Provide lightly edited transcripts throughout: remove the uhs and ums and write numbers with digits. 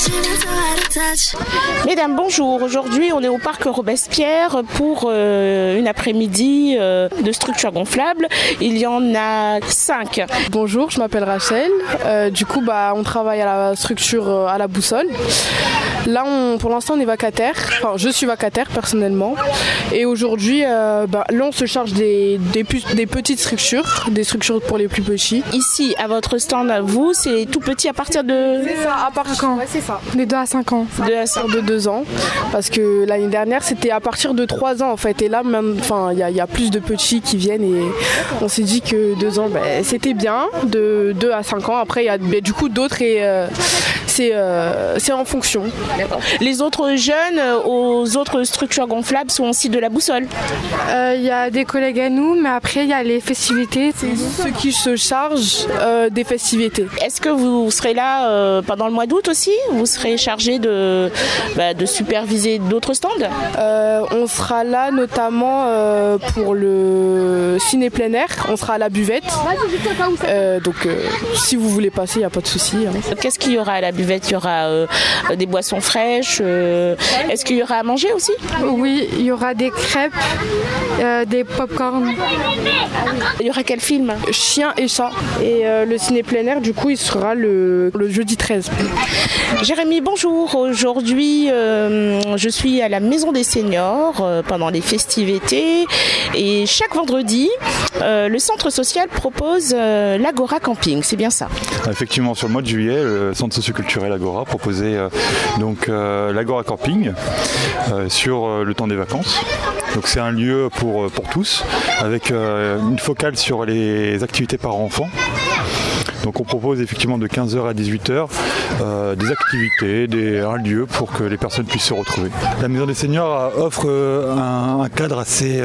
Mesdames, bonjour. Aujourd'hui, on est au parc Robespierre pour une après-midi de structures gonflables. Il y en a 5. Bonjour, je m'appelle Rachel. On travaille à la structure à la boussole. Là, pour l'instant, on est vacataire. Enfin, je suis vacataire personnellement. Et aujourd'hui, là, on se charge des petites structures, des structures pour les plus petits. Ici, à votre stand, vous, c'est tout petit à partir de... C'est ça, à partir quand? Ouais, c'est ça. De 2 à 5 ans. De 2 ans. Parce que l'année dernière, c'était à partir de 3 ans en fait. Et là, même, il y a plus de petits qui viennent et on s'est dit que 2 ans, c'était bien. De 2 à 5 ans. Après, il y a du coup d'autres et c'est en fonction. D'accord. Les autres jeunes aux autres structures gonflables sont aussi de la boussole. Il y a des collègues à nous, mais après, il y a les festivités. C'est ceux qui se chargent des festivités. Est-ce que vous serez là pendant le mois d'août aussi? Vous serez chargé de superviser d'autres stands? On sera là notamment pour le ciné plein air. On sera à la buvette. Si vous voulez passer, il n'y a pas de souci. Qu'est-ce qu'il y aura à la buvette? Il y aura des boissons fraîches. Est-ce qu'il y aura à manger aussi? Oui, il y aura des crêpes, des pop-corn. Il y aura quel film? Chien et chat. Et le ciné plein air, du coup, il sera le jeudi 13. Jérémy, bonjour. Aujourd'hui, je suis à la Maison des Seniors pendant les festivités. Et chaque vendredi, le centre social propose l'Agora Camping. C'est bien ça? Effectivement, sur le mois de juillet, le centre socioculturel Agora proposait l'Agora Camping sur le temps des vacances. Donc c'est un lieu pour tous, avec une focale sur les activités par enfant. Donc on propose effectivement de 15h à 18h des activités, un lieu pour que les personnes puissent se retrouver. La Maison des Seniors offre un cadre assez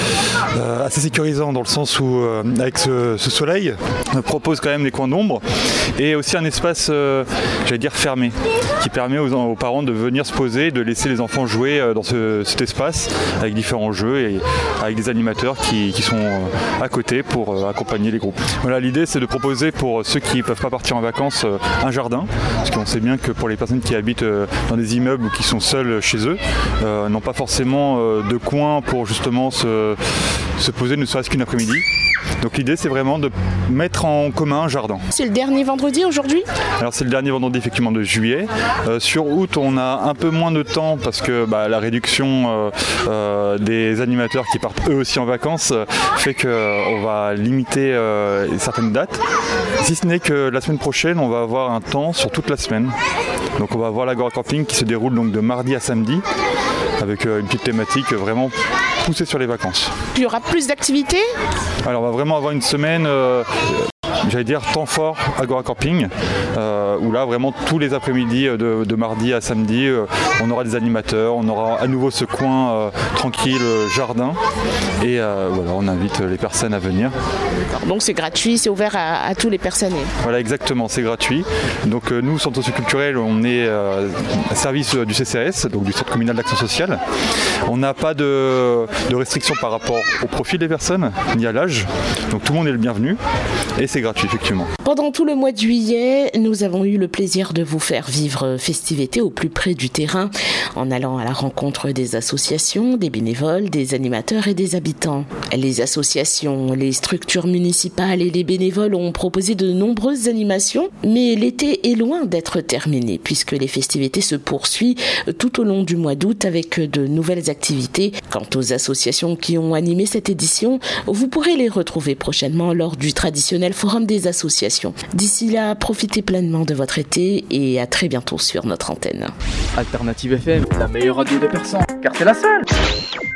sécurisant dans le sens où avec ce soleil, on propose quand même des coins d'ombre et aussi un espace, fermé, qui permet aux parents de venir se poser, de laisser les enfants jouer dans cet espace avec différents jeux et avec des animateurs qui sont à côté pour accompagner les groupes. Voilà, l'idée c'est de proposer pour ceux qui ne peuvent pas partir en vacances un jardin, parce qu'on sait bien que pour les personnes qui habitent dans des immeubles ou qui sont seules chez eux, n'ont pas forcément de coin pour justement se poser ne serait-ce qu'une après-midi. Donc l'idée c'est vraiment de mettre en commun un jardin. C'est le dernier vendredi aujourd'hui? Alors c'est le dernier vendredi effectivement de juillet. Sur août on a un peu moins de temps parce que la réduction des animateurs qui partent eux aussi en vacances fait qu'on va limiter certaines dates. Si ce n'est que la semaine prochaine on va avoir un temps sur toute la semaine. Donc on va avoir l'Agora Camping qui se déroule donc de mardi à samedi avec une petite thématique vraiment poussée sur les vacances. Il y aura plus d'activités? Alors on va vraiment avoir une semaine temps fort Agora Camping où là vraiment tous les après-midi de mardi à samedi on aura des animateurs, on aura à nouveau ce coin tranquille jardin et on invite les personnes à venir. Donc c'est gratuit, c'est ouvert à tous les personnes. Voilà exactement, c'est gratuit. Donc nous, centre socioculturel, on est à service du CCAS, donc du Centre communal d'action sociale. On n'a pas de restrictions par rapport au profil des personnes, ni à l'âge. Donc tout le monde est le bienvenu et c'est gratuit effectivement. Pendant tout le mois de juillet, nous avons eu le plaisir de vous faire vivre festivités au plus près du terrain en allant à la rencontre des associations, des bénévoles, des animateurs et des habitants. Les associations, les structures municipales et les bénévoles ont proposé de nombreuses animations, mais l'été est loin d'être terminé puisque les festivités se poursuivent tout au long du mois d'août avec de nouvelles activités. Quant aux associations qui ont animé cette édition, vous pourrez les retrouver prochainement lors du traditionnel forum des associations. D'ici là, profitez pleinement de votre été et à très bientôt sur notre antenne. Alternative FM, la meilleure radio des Persans, car c'est la seule.